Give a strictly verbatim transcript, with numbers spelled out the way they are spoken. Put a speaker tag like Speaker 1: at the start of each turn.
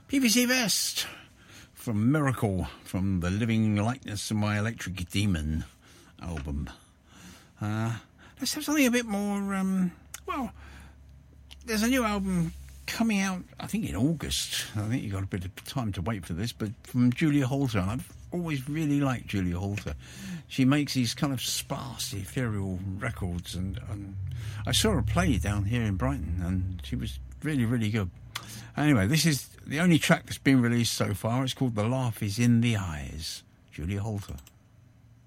Speaker 1: P V C Vest from Miracle, from the Living Likeness of My Electric Demon album. Uh, let's have something a bit more, um, well, there's a new album coming out, I think in August. I think you've got a bit of time to wait for this, but from Julia Holter, and I've always really liked Julia Holter. She makes these kind of sparse, ethereal records, and, and I saw her play down here in Brighton, and she was really, really good. Anyway, this is the only track that's been released so far. It's called The Laugh Is in the Eyes. Julia Holter.